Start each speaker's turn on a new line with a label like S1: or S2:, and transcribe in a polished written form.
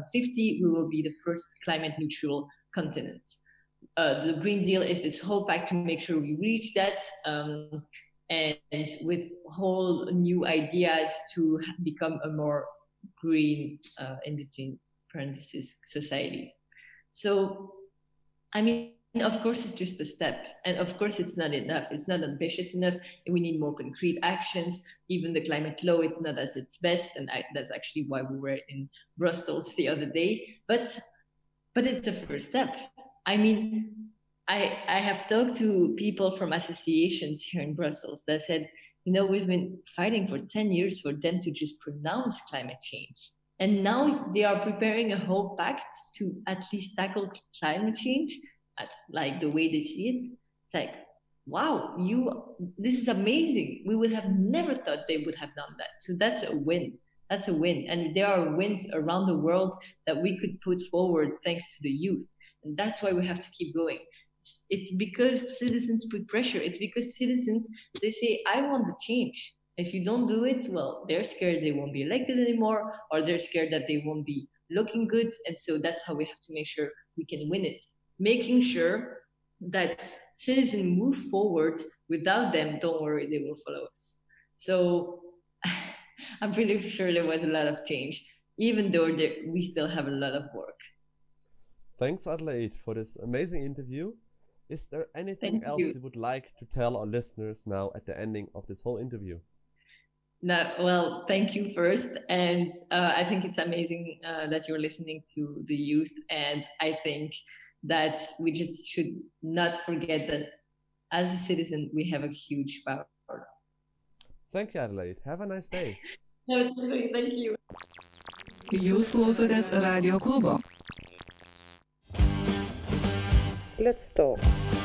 S1: 2050, we will be the first climate neutral continent. The Green Deal is this whole pact to make sure we reach that, and with whole new ideas to become a more green, in between parentheses, society. So, I mean, of course, it's just a step. And of course, it's not enough. It's not ambitious enough. We need more concrete actions. Even the climate law, it's not at its best. And that's actually why we were in Brussels the other day. But it's a first step. I mean, I have talked to people from associations here in Brussels that said, we've been fighting for 10 years for them to just pronounce climate change. And now they are preparing a whole pact to at least tackle climate change, like the way they see it. It's like, wow, this is amazing. We would have never thought they would have done that. So that's a win. That's a win. And there are wins around the world that we could put forward thanks to the youth. And that's why we have to keep going. It's because citizens put pressure. It's because citizens, they say, I want to change. If you don't do it, well, they're scared they won't be elected anymore, or they're scared that they won't be looking good. And so that's how we have to make sure we can win it. Making sure that citizens move forward. Without them, don't worry, they will follow us. So I'm pretty sure there was a lot of change, even though we still have a lot of work.
S2: Thanks, Adelaide, for this amazing interview. Is there anything else you would like to tell our listeners now at the ending of this whole interview?
S1: No, well, thank you first. And I think it's amazing that you're listening to the youth. And I think that we just should not forget that as a citizen, we have a huge power.
S2: Thank you, Adelaide. Have a nice day.
S1: Thank you.
S3: Jūs klausotės Radio klubo.
S4: Let's talk.